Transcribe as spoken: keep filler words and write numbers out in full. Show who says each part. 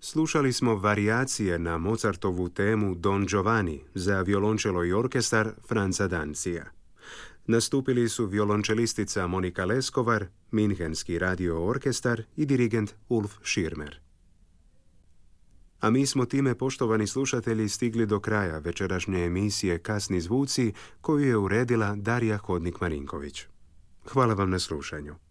Speaker 1: Slušali smo varijacije na Mozartovu temu Don Giovanni za violončelo i orkestar Franza Dancija. Nastupili su violončelistica Monika Leskovar, Minhenski radio orkestar i dirigent Ulf Schirmer. A mi smo time, poštovani slušatelji, stigli do kraja večerašnje emisije Kasni zvuci koju je uredila Darija Hodnik-Marinković. Hvala vam na slušanju.